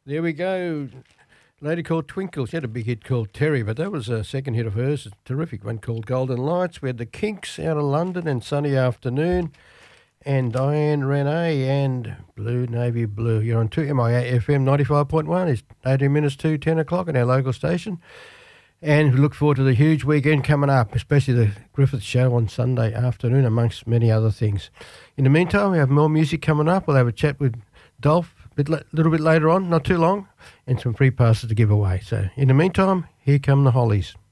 There we go. Lady called Twinkle. She had a big hit called Terry, but that was a second hit of hers, a terrific one called Golden Lights. We had the Kinks out of London and Sunny Afternoon, and Diane Renee and Blue Navy Blue. You're on 2MIA FM 95.1. It's 18 minutes to 10 o'clock on our local station. And we look forward to the huge weekend coming up, especially the Griffith Show on Sunday afternoon, amongst many other things. In the meantime, we have more music coming up. We'll have a chat with Dolph a little bit later on, not too long, and some free passes to give away. So in the meantime, here come the Hollies.